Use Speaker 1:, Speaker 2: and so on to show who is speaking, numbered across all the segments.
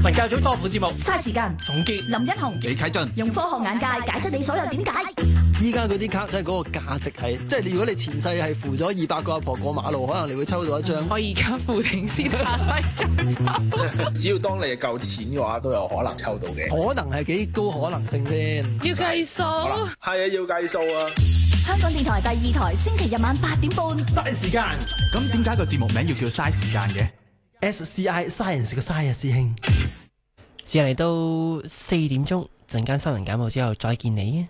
Speaker 1: 文教組科普節目，
Speaker 2: 嘥時間
Speaker 1: 總結
Speaker 2: 林一雄、
Speaker 3: 李啟俊
Speaker 2: 用科學眼界解釋你所有點解。
Speaker 4: 依家嗰啲卡即係嗰個價值係，即係如果你前世係扶咗200個阿婆過馬路，可能你會抽到一張。
Speaker 5: 可以而家扶定先下西張抽。
Speaker 6: 只要當你夠錢嘅話，都有可能抽到嘅。
Speaker 4: 可能係幾高可能性先？
Speaker 5: 要計數。
Speaker 6: 係啊，要計數啊！
Speaker 2: 香港電台第2台星期日晚8點半，
Speaker 1: 嘥時間。
Speaker 3: 咁點解個節目名要叫嘥時間嘅？
Speaker 4: SCI Science 嘅 Science 啊，師兄。
Speaker 7: 只係嚟到4點鐘，陣間新聞簡報之後再見你。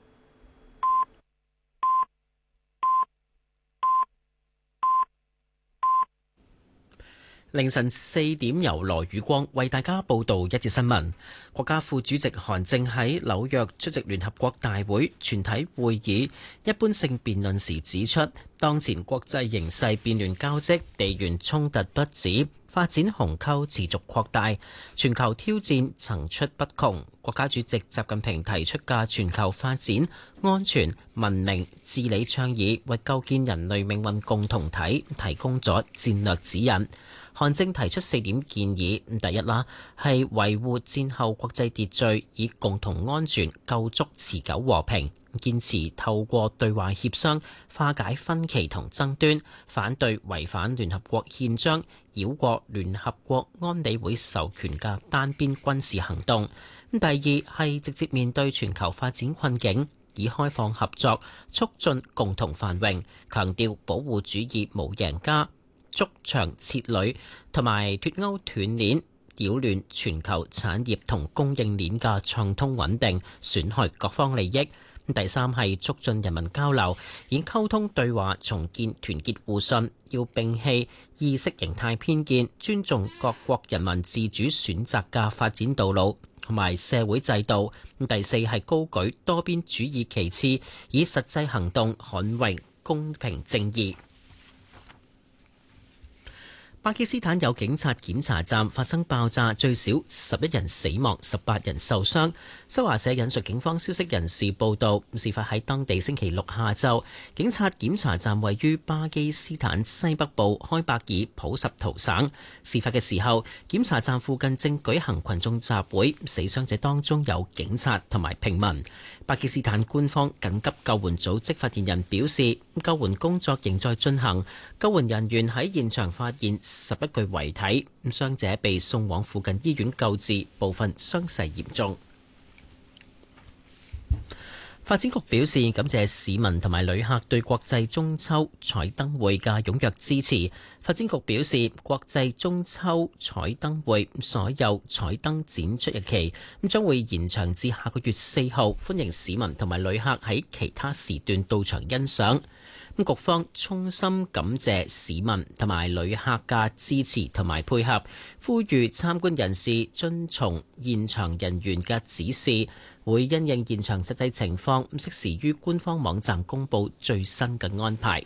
Speaker 8: 凌晨4點，由羅宇光為大家報道一節新聞。國家副主席韓正喺紐約出席聯合國大會全體會議一般性辯論時指出，當前國際形勢變亂交織，地緣衝突不止，發展鴻溝持續擴大，全球挑戰層出不窮。國家主席習近平提出嘅全球發展、安全、文明、治理倡議，為構建人類命運共同體提供咗戰略指引。韓正提出4點建議，第一啦，係維護戰後國際秩序，以共同安全構築持久和平，堅持透過對話協商化解分歧同爭端，反對違反聯合國憲章、繞過聯合國安理會授權嘅單邊軍事行動。第二係直接面對全球發展困境，以開放合作促進共同繁榮，強調保護主義無贏家，築牆設壘同埋脫鈎斷鏈，擾亂全球產業同供應鏈嘅暢通穩定，損害各方利益。第三係促進人民交流，以溝通對話重建團結互信，要摒棄意識形態偏見，尊重各國人民自主選擇嘅發展道路同埋社會制度。第四係高舉多邊主義旗幟，以實際行動捍衛公平正義。巴基斯坦有警察檢查站發生爆炸，最少11人死亡，18人受傷。新華社引述警方消息人士報道，事發喺當地星期六下晝。警察檢查站位於巴基斯坦西北部開伯爾普什圖省。事發嘅時候，檢查站附近正舉行群眾集會，死傷者當中有警察同埋平民。巴基斯坦官方緊急救援組織發言人表示，救援工作仍在進行。救援人員喺現場發現11具遺體，傷者被送往附近醫院救治，部分傷勢嚴重。發展局表示感謝市民同埋旅客對國際中秋彩燈會嘅踴躍支持。發展局表示，國際中秋彩燈會所有彩燈展出日期將會延長至下個月4號，歡迎市民同埋旅客喺其他時段到場欣賞。局方衷心感謝市民同埋旅客嘅支持同埋配合，呼籲參觀人士遵從現場人員嘅指示，會因應現場實際情況，適時於官方網站公佈最新嘅安排。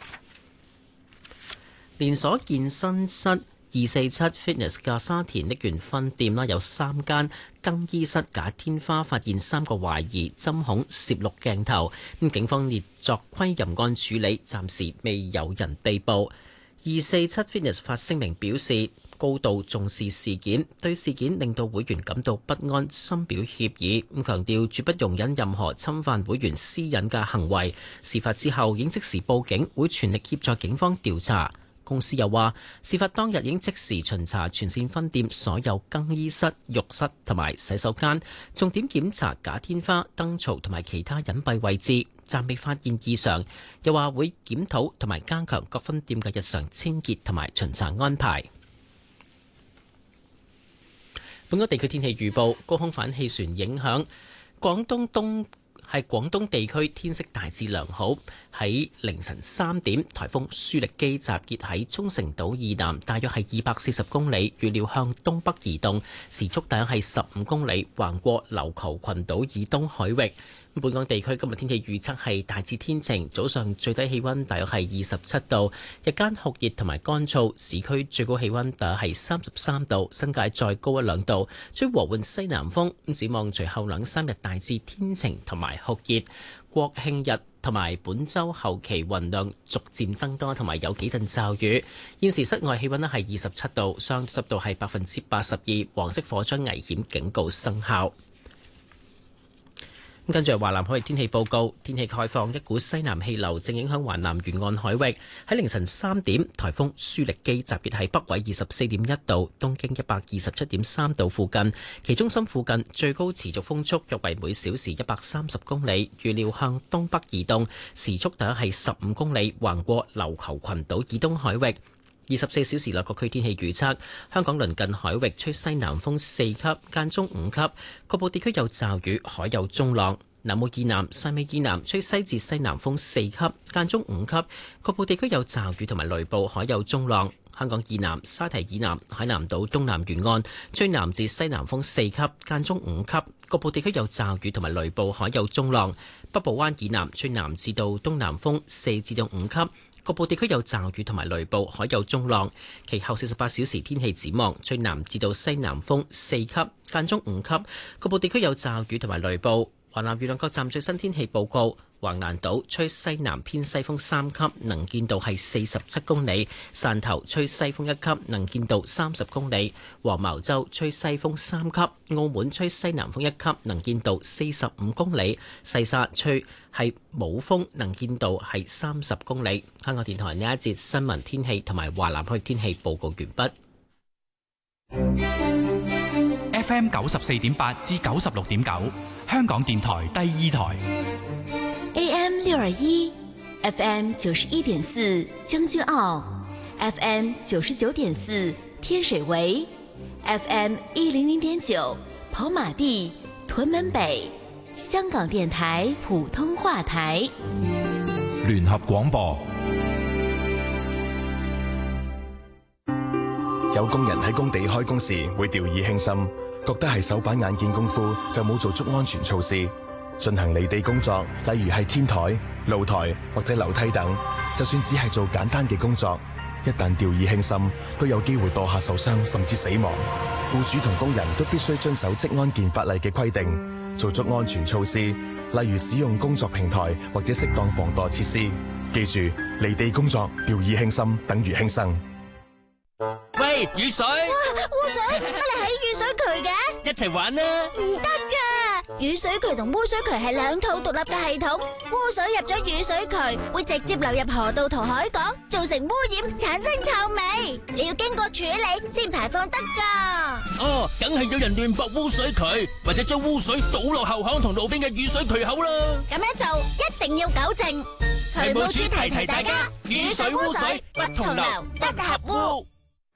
Speaker 8: 連鎖健身室247 Fitness 嘅沙田瀝源分店有3間更衣室假天花發現3個懷疑針孔攝錄鏡頭，警方列作窺淫案處理，暫時未有人被捕。247 Fitness 發聲明表示，高度重視事件，對事件令到會員感到不安，深表歉意。強調絕不容忍任何侵犯會員私隱嘅行為。事發之後已經即時報警，會全力協助警方調查。公司又話，事發當日已經即時巡查全線分店所有更衣室、浴室同埋洗手間，重點檢查假天花、燈槽同埋其他隱蔽位置，暫未發現異常。又話會檢討同埋加強各分店嘅日常清潔同埋巡查安排。本港地區天氣預報，高空反氣旋影響廣東地區天色大致良好。喺凌晨3點，颱風舒力基集結喺沖繩島以南，大約係240公里，預料向東北移動，時速大約係15公里，橫過琉球群島以東海域。本港地區今日天氣預測係大致天晴，早上最低氣溫大約係27度，日間酷熱同埋乾燥，市區最高氣溫大約係33度，新界再高1-2度，吹和緩西南風。展望隨後2-3日大致天晴同埋酷熱，國慶日同埋本週後期雲量逐漸增多，同埋有幾陣驟雨。現時室外氣溫咧係27度，相對濕度係82%，黃色火災危險警告生效。跟住係華南海域天氣報告，天氣概況，一股西南氣流正影響華南沿岸海域。喺凌晨3點，颱風舒力基集結喺北緯24.1度、東經127.3度附近，其中心附近最高持續風速約為每小時130公里，預料向東北移動，時速大約係15公里，橫過琉球群島以東海域。24小時內各區天氣預測：香港鄰近海域吹西南風4級，間中5級，局部地區有驟雨，海有中浪。南澳以南、汕尾以南吹西至西南風4級，間中5級，局部地區有驟雨同埋雷暴，海有中浪。香港以南、沙堤以南、海南島東南沿岸吹南至西南風4級，間中5級，局部地區有驟雨同埋雷暴，海有中浪。北部灣以南吹南至到東南風4至到5級。局部地區有驟雨同埋雷暴，海有中浪。其後48小時天氣展望，吹南至到西南風4級，間中5級，局部地區有驟雨同埋雷暴。華南沿岸各站最新天氣報告：橫瀾島吹西南偏西風3級，能見度係47公里；汕頭吹西風1級，能見度30公里；黃茅洲吹西風3級；澳門吹西南風1級，能見度45公里；西沙吹係冇風，能見度係30公里。香港電台呢一節新聞天氣同埋華南海天氣報告完畢。
Speaker 3: FM 94.8至96.9，香港電台第二台。
Speaker 2: AM 621 FM 91.4將軍澳 FM 99.4天水圍 FM 100.9跑馬地屯門北，香港電台普通話台。
Speaker 1: 聯合廣播。
Speaker 9: 有工人喺工地開工時會掉以輕心，覺得係手板眼見功夫，就冇做足安全措施。進行離地工作，例如係天台、露台或者樓梯等，就算只係做簡單嘅工作，一旦掉以輕心，都有機會墮下受傷甚至死亡。僱主同工人都必須遵守職安健法例嘅規定，做足安全措施，例如使用工作平台或者適當防墮設施。記住，離地工作掉以輕心等於輕生。
Speaker 10: 喂，雨水！
Speaker 11: 污水，乜你喺雨水渠嘅？
Speaker 10: 一齊玩啦！
Speaker 11: 唔得噶，雨水渠同污水渠係兩套獨立嘅系統。污水入咗雨水渠，會直接流入河道同海港，造成污染，產生臭味。你要經過處理先排放得噶。
Speaker 10: 哦，梗係有人亂駁污水渠，或者將污水倒落後巷同路邊嘅雨水渠口啦。
Speaker 11: 咁樣做一定要糾正。渠務署提提大家，雨水污水不同流，不合污。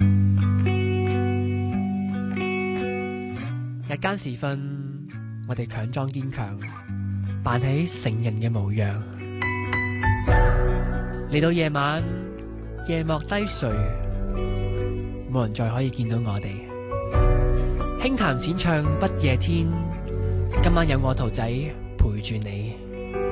Speaker 7: 日間時分，我哋強裝堅強，扮起成人嘅模樣。嚟到夜晚，夜幕低垂，冇人再可以見到我哋。輕談淺唱不夜天，今晚有我圖仔陪住你。